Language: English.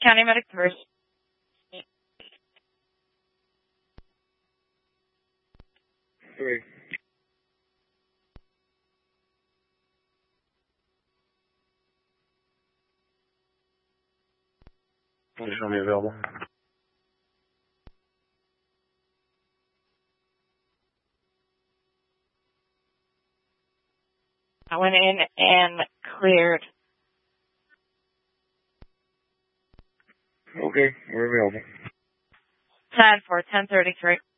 County Medic First. Three. Please show me available. I went in and cleared. Okay, we're available. 10 for 1033.